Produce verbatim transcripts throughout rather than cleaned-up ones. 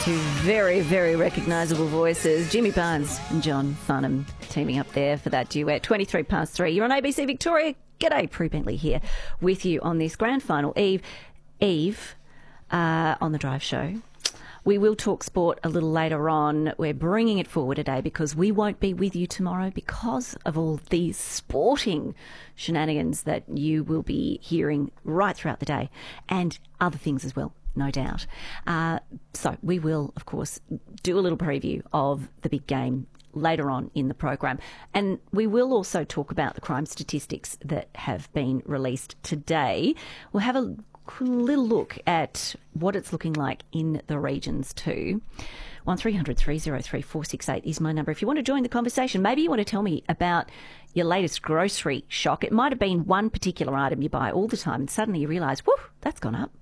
Two very, very recognisable voices, Jimmy Barnes and John Farnham, teaming up there for that duet. twenty-three past three. You're on A B C Victoria. G'day, Prue Bentley here with you on this grand final eve. Eve, uh, on the Drive Show. We will talk sport a little later on. We're bringing it forward today because we won't be with you tomorrow because of all these sporting shenanigans that you will be hearing right throughout the day, and other things as well, no doubt. Uh, so we will, of course, do a little preview of the big game later on in the program. And we will also talk about the crime statistics that have been released today. We'll have a little look at what it's looking like in the regions too. one three hundred three oh three four six eight is my number. If you want to join the conversation, maybe you want to tell me about your latest grocery shock. It might have been one particular item you buy all the time and suddenly you realise, whoo, that's gone up.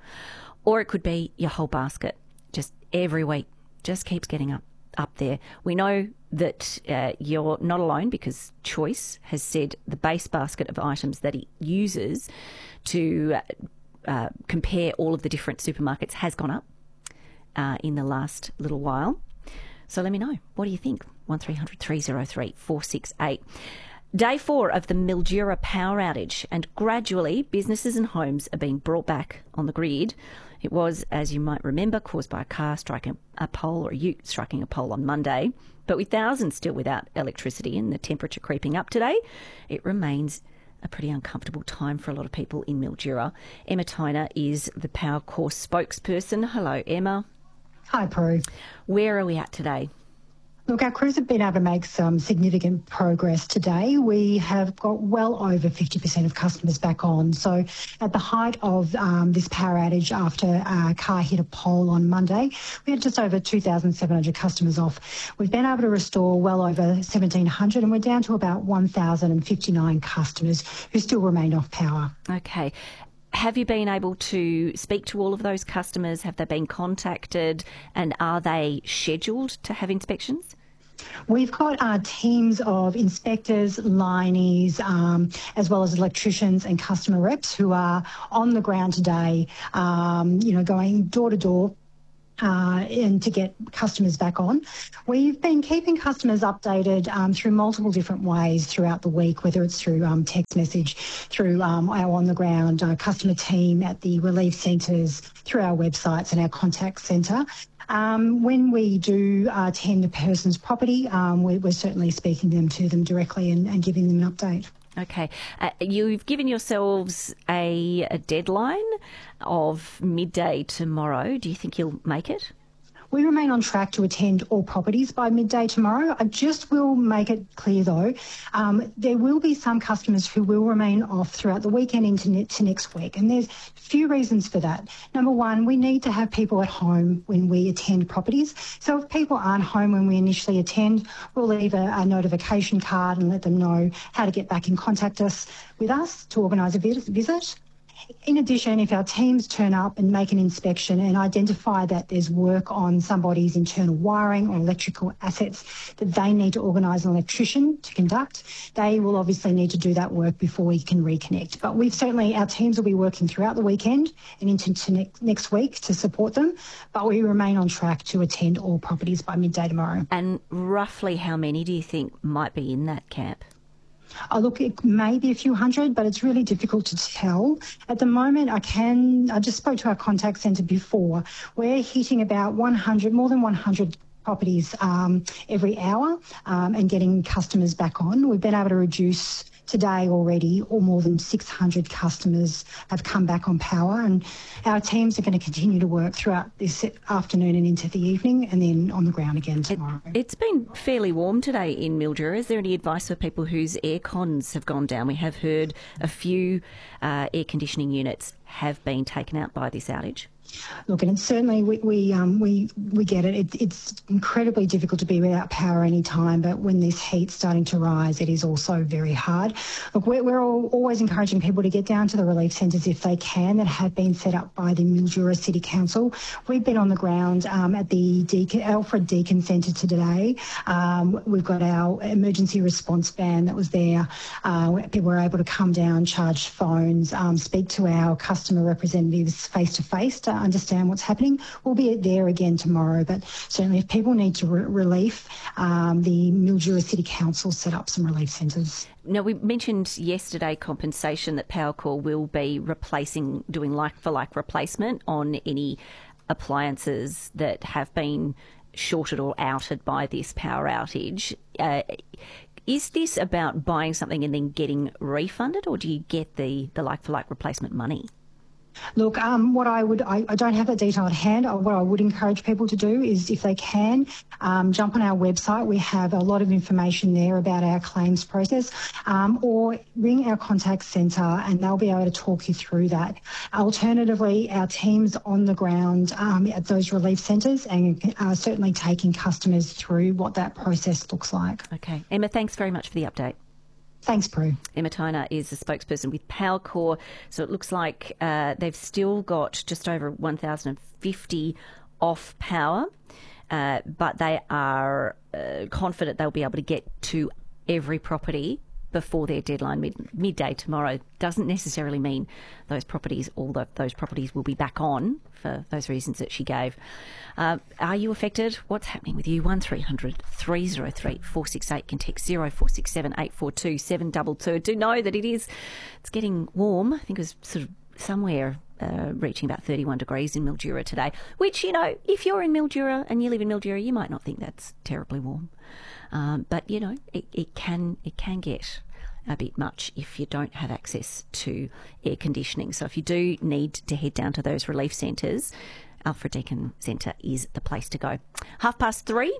Or it could be your whole basket, just every week, just keeps getting up, up there. We know that uh, you're not alone because Choice has said the base basket of items that it uses to uh, compare all of the different supermarkets has gone up uh, in the last little while. So let me know. What do you think? one three hundred three oh three four six eight. Day four of the Mildura power outage, and gradually businesses and homes are being brought back on the grid. It was, as you might remember, caused by a car striking a pole or a ute striking a pole on Monday. But with thousands still without electricity and the temperature creeping up today, it remains a pretty uncomfortable time for a lot of people in Mildura. Emma Tyner is the Power Course spokesperson. Hello, Emma. Hi, Prue. Where are we at today? Look, our crews have been able to make some significant progress today. We have got well over fifty percent of customers back on. So at the height of um, this power outage after a car hit a pole on Monday, we had just over two thousand seven hundred customers off. We've been able to restore well over seventeen hundred and we're down to about one thousand fifty-nine customers who still remain off power. Okay. Have you been able to speak to all of those customers? Have they been contacted, and are they scheduled to have inspections? We've got uh, teams of inspectors, lineys, um, as well as electricians and customer reps who are on the ground today, um, you know, going door to door. Uh, and to get customers back on. We've been keeping customers updated um, through multiple different ways throughout the week, whether it's through um, text message, through um, our on-the-ground uh, customer team at the relief centres, through our websites and our contact centre. Um, when we do uh, attend a person's property, um, we're, we're certainly speaking them to them directly and, and giving them an update. Okay. Uh, you've given yourselves a, a deadline of midday tomorrow. Do you think you'll make it? We remain on track to attend all properties by midday tomorrow. I just will make it clear, though, um, there will be some customers who will remain off throughout the weekend into ne- to next week, and there's a few reasons for that. Number one, we need to have people at home when we attend properties. So if people aren't home when we initially attend, we'll leave a, a notification card and let them know how to get back in contact us with us to organise a visit. In addition, if our teams turn up and make an inspection and identify that there's work on somebody's internal wiring or electrical assets that they need to organise an electrician to conduct, they will obviously need to do that work before we can reconnect. But we've certainly, our teams will be working throughout the weekend and into to ne- next week to support them, but we remain on track to attend all properties by midday tomorrow. And roughly how many do you think might be in that camp? Oh, look, it may be a few hundred, but it's really difficult to tell. At the moment, I can, I just spoke to our contact centre before. We're hitting about one hundred, more than one hundred properties um, every hour um, and getting customers back on. We've been able to reduce today already, or more than six hundred customers have come back on power, and our teams are going to continue to work throughout this afternoon and into the evening, and then on the ground again tomorrow. It, it's been fairly warm today in Mildura. Is there any advice for people whose air cons have gone down? We have heard a few uh, air conditioning units have been taken out by this outage. Look, and it's certainly we we um, we we get it. it. It's incredibly difficult to be without power any time, but when this heat's starting to rise, it is also very hard. Look, we're, we're all, always encouraging people to get down to the relief centres if they can, that have been set up by the Mildura City Council. We've been on the ground um, at the Deakin, Alfred Deakin Centre today. Um, we've got our emergency response van that was there. Uh, people were able to come down, charge phones, um, speak to our customer representatives face to face to understand what's happening. We'll be there again tomorrow, but certainly if people need to re- relief, um, the Mildura City Council set up some relief centres. Now, we mentioned yesterday compensation that Powercor will be replacing, doing like-for-like replacement on any appliances that have been shorted or outed by this power outage. Uh, is this about buying something and then getting refunded, or do you get the, the like-for-like replacement money? Look, um, what I would, I, I don't have that detail at hand. What I would encourage people to do is, if they can, um, jump on our website. We have a lot of information there about our claims process, um, or ring our contact centre and they'll be able to talk you through that. Alternatively, our team's on the ground um, at those relief centres and uh, certainly taking customers through what that process looks like. Okay. Emma, thanks very much for the update. Thanks, Prue. Emma Tyner is the spokesperson with Powercor. So it looks like uh, they've still got just over one thousand fifty off power, uh, but they are uh, confident they'll be able to get to every property before their deadline mid- midday tomorrow. Doesn't necessarily mean those properties, all the, those properties will be back on for those reasons that she gave. Uh, are you affected? What's happening with you? one three hundred three oh three four six eight, can text zero four six seven eight four two seven two two. Do know that it is, it's getting warm. I think it was sort of somewhere uh, reaching about thirty-one degrees in Mildura today, which, you know, if you're in Mildura and you live in Mildura, you might not think that's terribly warm. Um, but, you know, it, it can it can get a bit much if you don't have access to air conditioning. So if you do need to head down to those relief centres, Alfred Deakin Centre is the place to go. Half past three.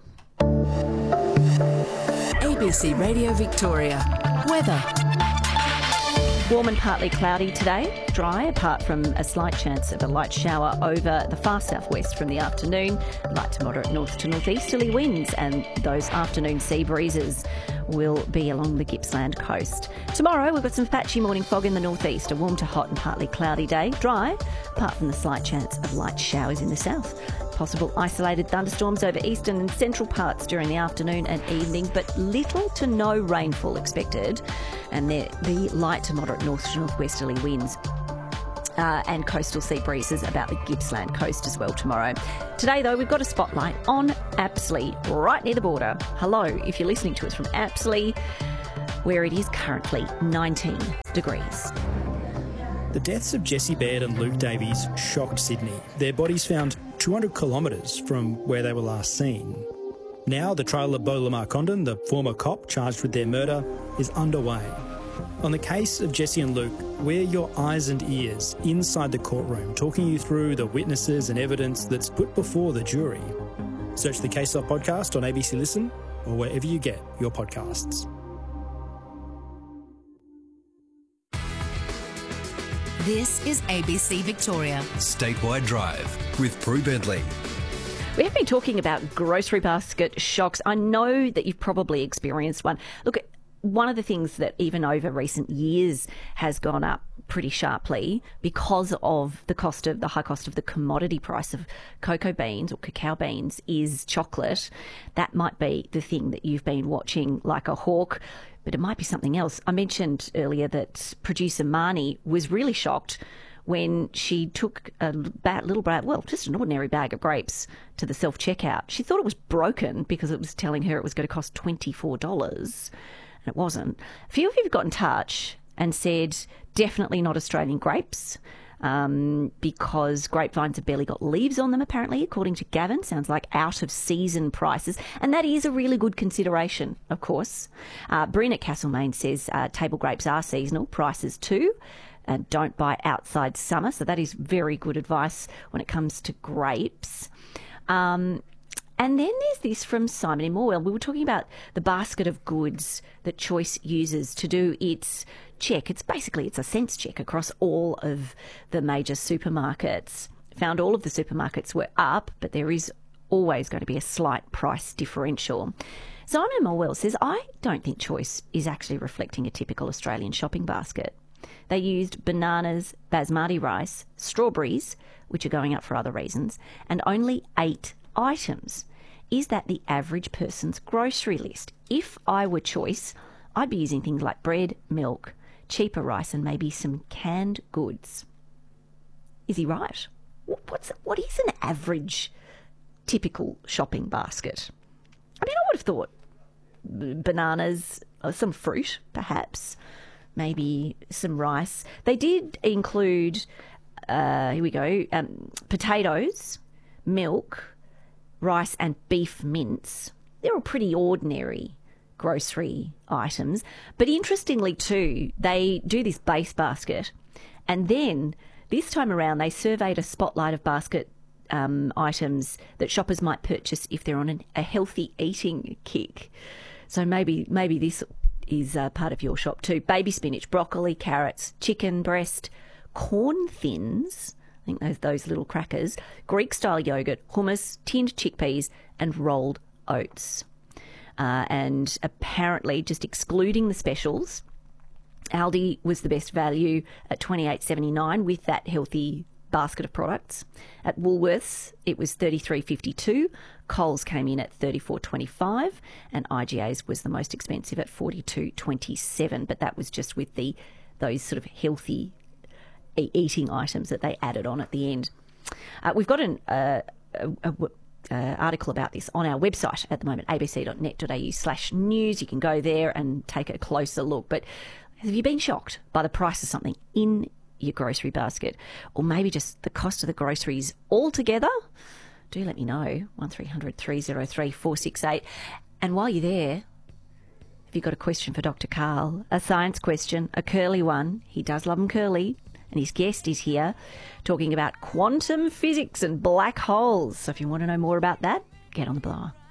A B C Radio Victoria. Weather. Warm and partly cloudy today, dry apart from a slight chance of a light shower over the far southwest from the afternoon. Light to moderate north to northeasterly winds, and those afternoon sea breezes will be along the Gippsland coast. Tomorrow we've got some patchy morning fog in the northeast, a warm to hot and partly cloudy day, dry apart from the slight chance of light showers in the south. Possible isolated thunderstorms over eastern and central parts during the afternoon and evening, but little to no rainfall expected, and the, the light to moderate north to northwesterly winds uh, and coastal sea breezes about the Gippsland coast as well tomorrow. Today, though, we've got a spotlight on Apsley, right near the border. Hello, if you're listening to us from Apsley, where it is currently nineteen degrees. The deaths of Jessie Baird and Luke Davies shocked Sydney. Their bodies found two hundred kilometres from where they were last seen. Now the trial of Beau Lamar Condon, the former cop charged with their murder, is underway. On the case of Jessie and Luke, we're your eyes and ears inside the courtroom, talking you through the witnesses and evidence that's put before the jury. Search the Case Off podcast on A B C Listen or wherever you get your podcasts. This is A B C Victoria. Statewide Drive with Prue Bentley. We have been talking about grocery basket shocks. I know that you've probably experienced one. Look, one of the things that even over recent years has gone up pretty sharply because of the cost of the high cost of the commodity price of cocoa beans or cacao beans is chocolate. That might be the thing that you've been watching like a hawk, but it might be something else. I mentioned earlier that producer Marnie was really shocked when she took a bag, little bag, well, just an ordinary bag of grapes to the self-checkout. She thought it was broken because it was telling her it was going to cost twenty-four dollars, and it wasn't. A few of you have got in touch and said definitely not Australian grapes, um, because grapevines have barely got leaves on them, apparently, according to Gavin. Sounds like out-of-season prices. And that is a really good consideration, of course. Uh, Bryn at Castlemaine says uh, table grapes are seasonal, prices too, and don't buy outside summer. So that is very good advice when it comes to grapes. Um, and then there's this from Simon in Morwell. We were talking about the basket of goods that Choice uses to do its check. It's basically, it's a sense check across all of the major supermarkets. Found all of the supermarkets were up, but there is always going to be a slight price differential. Simon in Morwell says, I don't think Choice is actually reflecting a typical Australian shopping basket. They used bananas, basmati rice, strawberries, which are going up for other reasons, and only eight items. Is that the average person's grocery list? If I were Choice, I'd be using things like bread, milk, cheaper rice, and maybe some canned goods. Is he right? what's what is an average, typical shopping basket? I mean, I would have thought bananas, or some fruit, perhaps, maybe some rice. They did include, uh, here we go, um, potatoes, milk, rice and beef mince. They're all pretty ordinary grocery items. But interestingly too, they do this base basket, and then this time around they surveyed a spotlight of basket um, items that shoppers might purchase if they're on an, a healthy eating kick. So maybe maybe this is uh, part of your shop too. Baby spinach, broccoli, carrots, chicken breast, corn thins, I think those, those little crackers, Greek-style yogurt, hummus, tinned chickpeas and rolled oats. Uh, and apparently, just excluding the specials, Aldi was the best value at twenty-eight seventy-nine with that healthy basket of products. At Woolworths, it was thirty-three fifty-two. Coles came in at thirty-four twenty-five, and I G A's was the most expensive at forty-two twenty-seven. But that was just with the those sort of healthy e- eating items that they added on at the end. Uh, we've got an uh, a, a, Uh, article about this on our website at the moment, abc.net.au slash news. You can go there and take a closer look. But have you been shocked by the price of something in your grocery basket, or maybe just the cost of the groceries altogether? Do let me know. one three hundred three oh three four six eight. And while you're there, have you got a question for Doctor Karl? A science question, a curly one. He does love them curly. And his guest is here talking about quantum physics and black holes. So if you want to know more about that, get on the blower.